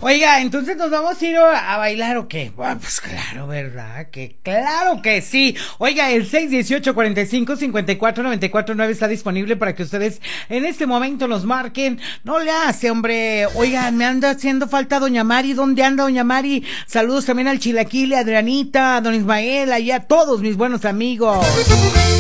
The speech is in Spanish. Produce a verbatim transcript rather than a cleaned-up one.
Oiga, entonces nos vamos a ir a, a bailar o qué. Bueno, pues claro, ¿verdad? Que claro que sí. Oiga, el seis dieciocho, cuarenta y cinco, cincuenta y cuatro, noventa y cuatro nueve está disponible para que ustedes en este momento nos marquen. No le hace, hombre. Oiga, me anda haciendo falta doña Mari. ¿Dónde anda doña Mari? Saludos también al Chilaquile, a Adrianita, a don Ismael, y a todos mis buenos amigos.